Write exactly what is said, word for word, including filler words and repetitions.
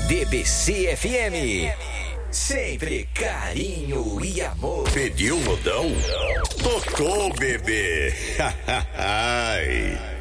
D B C F M. Sempre carinho e amor. Pediu modão? Tocou, bebê. Ai.